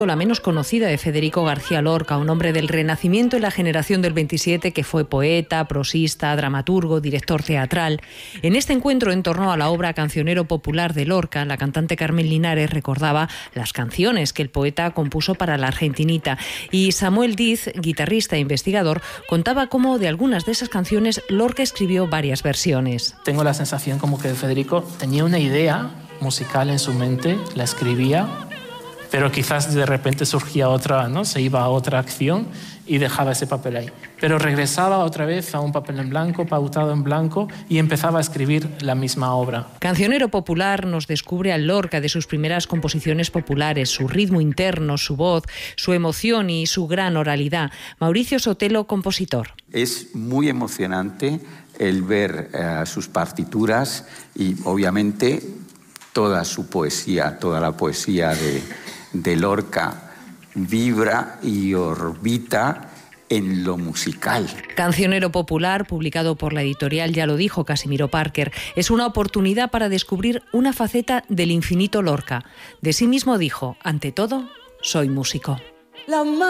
La menos conocida de Federico García Lorca, un hombre del Renacimiento y la generación del 27 que fue poeta, prosista, dramaturgo, director teatral. En este encuentro en torno a la obra Cancionero Popular de Lorca, la cantante Carmen Linares recordaba las canciones que el poeta compuso para la argentinita, y Samuel Diz, guitarrista e investigador, contaba cómo de algunas de esas canciones Lorca escribió varias versiones. Tengo la sensación como que Federico tenía una idea musical en su mente, la escribía, pero quizás de repente surgía otra, ¿no? Se iba a otra acción y dejaba ese papel ahí. Pero regresaba otra vez a un papel en blanco, pautado en blanco, y empezaba a escribir la misma obra. Cancionero Popular nos descubre al Lorca de sus primeras composiciones populares, su ritmo interno, su voz, su emoción y su gran oralidad. Mauricio Sotelo, compositor. Es muy emocionante el ver sus partituras y obviamente toda su poesía, toda la poesía de Lorca vibra y orbita en lo musical. Cancionero Popular, publicado por la editorial Ya lo dijo Casimiro Parker, es una oportunidad para descubrir una faceta del infinito Lorca. De sí mismo dijo: ante todo, soy músico.